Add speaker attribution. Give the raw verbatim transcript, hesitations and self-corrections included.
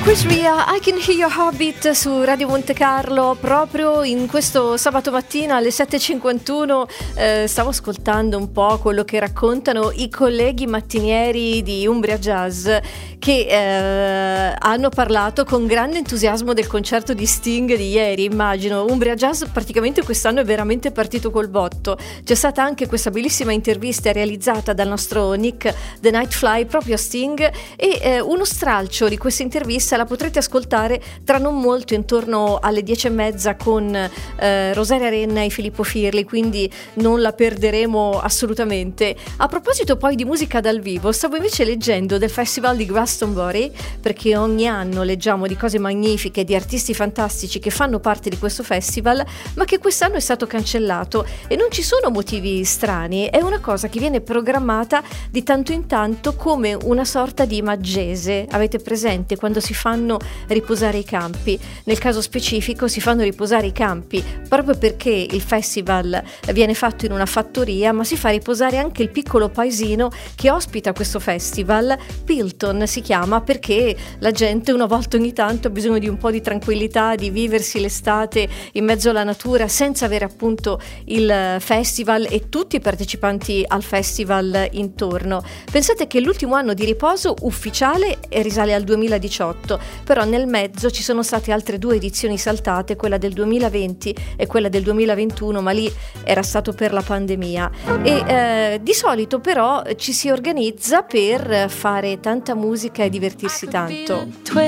Speaker 1: Chris Ria, I Can Hear Your Heartbeat su Radio Monte Carlo. Proprio in questo sabato mattina alle sette e cinquantuno eh, stavo ascoltando un po' quello che raccontano i colleghi mattinieri di Umbria Jazz, che eh, hanno parlato con grande entusiasmo del concerto di Sting di ieri. Immagino, Umbria Jazz praticamente quest'anno è veramente partito col botto. C'è stata anche questa bellissima intervista realizzata dal nostro Nick The Nightfly proprio a Sting, e eh, uno stralcio di questa intervista la potrete ascoltare tra non molto, intorno alle dieci e mezza, con eh, Rosaria Renna e Filippo Firli, quindi non la perderemo assolutamente. A proposito poi di musica dal vivo, stavo invece leggendo del Festival di Glastonbury, perché ogni anno leggiamo di cose magnifiche, di artisti fantastici che fanno parte di questo festival, ma che quest'anno è stato cancellato, e non ci sono motivi strani, è una cosa che viene programmata di tanto in tanto come una sorta di maggese. Avete presente quando si fanno riposare i campi? Nel caso specifico si fanno riposare i campi proprio perché il festival viene fatto in una fattoria, ma si fa riposare anche il piccolo paesino che ospita questo festival. Pilton si chiama, perché la gente una volta ogni tanto ha bisogno di un po' di tranquillità, di viversi l'estate in mezzo alla natura senza avere appunto il festival e tutti i partecipanti al festival intorno. Pensate che l'ultimo anno di riposo ufficiale risale al duemiladiciotto, però nel mezzo ci sono state altre due edizioni saltate, quella del duemilaventi e quella del duemilaventuno, ma lì era stato per la pandemia. E eh, di solito però ci si organizza per fare tanta musica e divertirsi tanto.